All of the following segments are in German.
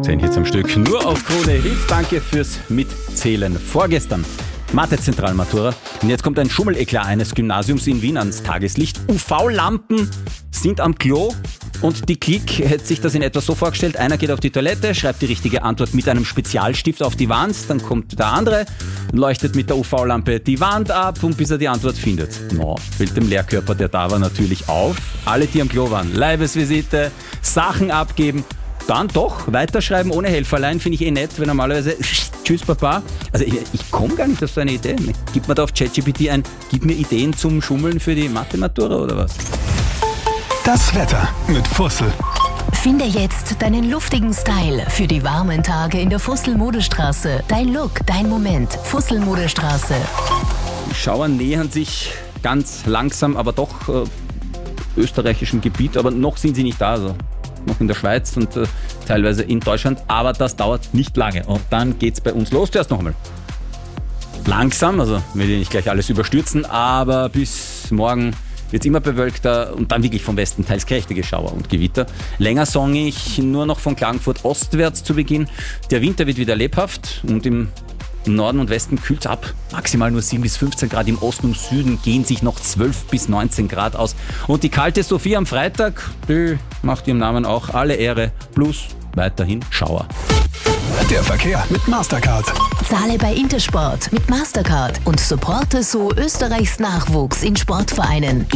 10 Hits am Stück, nur auf Krone Hits. Danke fürs Mitzählen. Vorgestern Mathe-Zentralmatura. Und jetzt kommt ein Schummeleklat eines Gymnasiums in Wien ans Tageslicht. UV-Lampen sind am Klo. Und die Clique hätte sich das in etwa so vorgestellt. Einer geht auf die Toilette, schreibt die richtige Antwort mit einem Spezialstift auf die Wand. Dann kommt der andere, leuchtet mit der UV-Lampe die Wand ab und bis er die Antwort findet. Fällt dem Lehrkörper, der da war, natürlich auf. Alle, die am Klo waren, Leibesvisite, Sachen abgeben. Dann doch weiterschreiben ohne Helferlein, finde ich nett, weil normalerweise tschüss Papa. Also ich komme gar nicht auf so eine Idee. Gib mir da auf ChatGPT ein, gib mir Ideen zum Schummeln für die Mathe-Matura oder was? Das Wetter mit Fussel. Finde jetzt deinen luftigen Style für die warmen Tage in der Fussel-Modestraße. Dein Look, dein Moment. Fussel-Modestraße. Die Schauer nähern sich ganz langsam, aber doch österreichischem Gebiet. Aber noch sind sie nicht da. Also noch in der Schweiz und teilweise in Deutschland. Aber das dauert nicht lange. Und dann geht's bei uns los. Zuerst noch einmal langsam. Also will ich nicht gleich alles überstürzen. Aber bis morgen wird es immer bewölkter und dann wirklich vom Westen teils kräftige Schauer und Gewitter. Länger songig, nur noch von Klagenfurt ostwärts zu Beginn. Der Winter wird wieder lebhaft und im Norden und Westen kühlt es ab. Maximal nur 7 bis 15 Grad. Im Osten und Süden gehen sich noch 12 bis 19 Grad aus. Und die kalte Sophie am Freitag, die macht ihrem Namen auch alle Ehre. Plus weiterhin Schauer. Der Verkehr mit Mastercard. Zahle bei Intersport mit Mastercard und supporte so Österreichs Nachwuchs in Sportvereinen.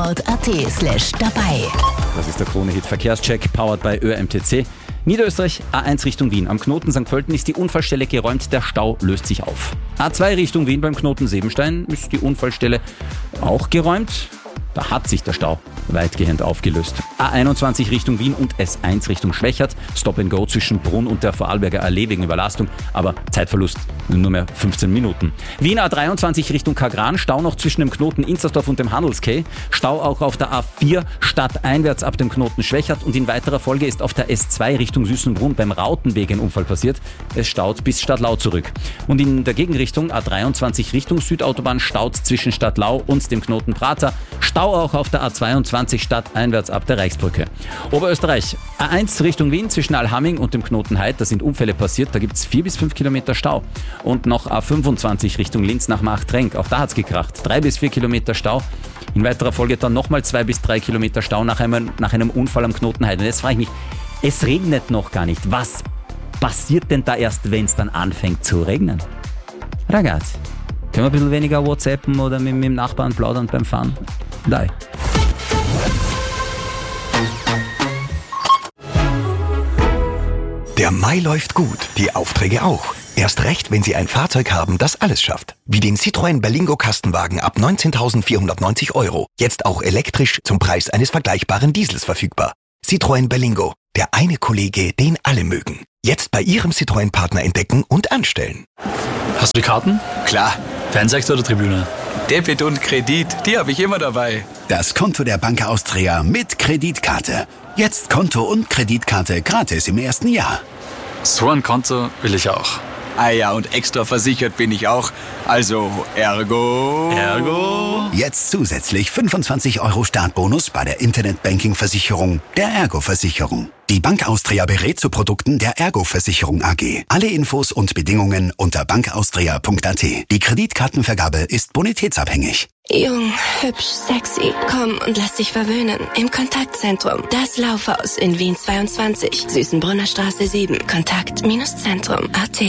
intersport.at/dabei. Das ist der Krone-Hit Verkehrscheck, powered by ÖMTC. Niederösterreich, A1 Richtung Wien. Am Knoten St. Pölten ist die Unfallstelle geräumt, der Stau löst sich auf. A2 Richtung Wien beim Knoten Sebenstein ist die Unfallstelle auch geräumt. Da hat sich der Stau weitgehend aufgelöst. A21 Richtung Wien und S1 Richtung Schwächert. Stop and Go zwischen Brunn und der Vorarlberger Allee wegen Überlastung, aber Zeitverlust nur mehr 15 Minuten. Wien A23 Richtung Kagran. Stau noch zwischen dem Knoten Inzersdorf und dem Handelskay. Stau auch auf der A4 stadteinwärts ab dem Knoten Schwächert. Und in weiterer Folge ist auf der S2 Richtung Süßenbrunn beim Rautenweg ein Unfall passiert. Es staut bis Stadtlau zurück. Und in der Gegenrichtung A23 Richtung Südautobahn staut zwischen Stadtlau und dem Knoten Prater. Stau auch auf der A22 stadteinwärts ab der Reichsbrücke. Oberösterreich, A1 Richtung Wien zwischen Alhamming und dem Knoten Heid, da sind Unfälle passiert, da gibt es 4 bis 5 Kilometer Stau. Und noch A25 Richtung Linz nach Machtrenk, auch da hat es gekracht, 3 bis 4 Kilometer Stau. In weiterer Folge dann nochmal 2 bis 3 Kilometer Stau nach einem Unfall am Knoten Heid. Und jetzt frage ich mich, es regnet noch gar nicht. Was passiert denn da erst, wenn es dann anfängt zu regnen? Ragazzi, können wir ein bisschen weniger WhatsAppen oder mit dem Nachbarn plaudern beim Fahren? Nein. Der Mai läuft gut, die Aufträge auch. Erst recht, wenn Sie ein Fahrzeug haben, das alles schafft. Wie den Citroën Berlingo Kastenwagen ab 19.490 €. Jetzt auch elektrisch zum Preis eines vergleichbaren Diesels verfügbar. Citroën Berlingo, der eine Kollege, den alle mögen. Jetzt bei Ihrem Citroën-Partner entdecken und anstellen. Hast du die Karten? Klar. Fansektor oder Tribüne? Debit und Kredit, die habe ich immer dabei. Das Konto der Bank Austria mit Kreditkarte. Jetzt Konto und Kreditkarte gratis im ersten Jahr. So ein Konto will ich auch. Ah ja, und extra versichert bin ich auch. Also, ergo... Jetzt zusätzlich 25 € Startbonus bei der Internetbanking-Versicherung der Ergo-Versicherung. Die Bank Austria berät zu Produkten der Ergo-Versicherung AG. Alle Infos und Bedingungen unter bankaustria.at. Die Kreditkartenvergabe ist bonitätsabhängig. Jung, hübsch, sexy, komm und lass dich verwöhnen. Im Kontaktzentrum. Das Laufhaus in Wien 22. Süßenbrunner Straße 7. Kontakt-Zentrum.at.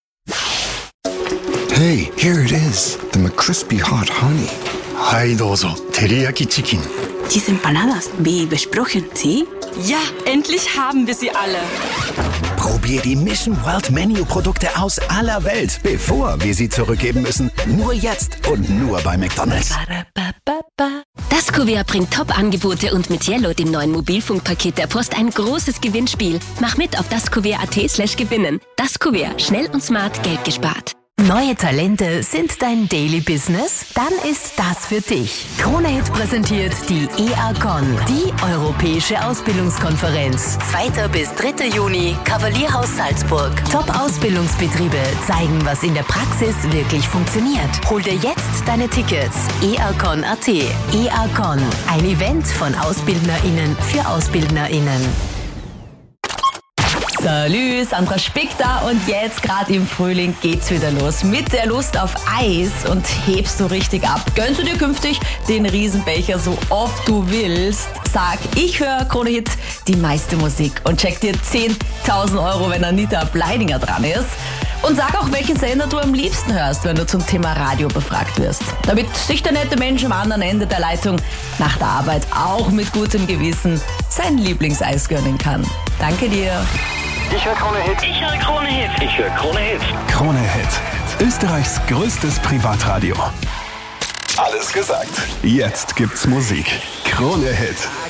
Hey, here it is, the McCrispy Hot Honey. Hi, dozo, teriyaki chicken. Die Empanadas, wie besprochen, ¿sí? Ja, endlich haben wir sie alle. Probier die Mission World Menu Produkte aus aller Welt, bevor wir sie zurückgeben müssen. Nur jetzt und nur bei McDonald's. Das Kuvert bringt Top-Angebote und mit Yellow, dem neuen Mobilfunkpaket der Post, ein großes Gewinnspiel. Mach mit auf daskuvert.at/gewinnen. Das Kuvert, schnell und smart Geld gespart. Neue Talente sind dein Daily Business? Dann ist das für dich. Krone-Hit präsentiert die EACON, die Europäische Ausbildungskonferenz. 2. bis 3. Juni, Kavalierhaus Salzburg. Top-Ausbildungsbetriebe zeigen, was in der Praxis wirklich funktioniert. Hol dir jetzt deine Tickets. EACON.at. EACON, ein Event von AusbildnerInnen für AusbildnerInnen. Salü, Sandra Spick da und jetzt gerade im Frühling geht's wieder los mit der Lust auf Eis und hebst du richtig ab. Gönnst du dir künftig den Riesenbecher so oft du willst? Sag, ich höre Krone Hit, die meiste Musik und check dir 10.000 Euro, wenn Anita Bleidinger dran ist. Und sag auch, welchen Sender du am liebsten hörst, wenn du zum Thema Radio befragt wirst. Damit sich der nette Mensch am anderen Ende der Leitung nach der Arbeit auch mit gutem Gewissen sein Lieblingseis gönnen kann. Danke dir. Ich höre Krone Hit. Ich höre Krone Hit. Ich höre Krone Hit. Krone Hit. Österreichs größtes Privatradio. Alles gesagt. Jetzt gibt's Musik. Krone Hit.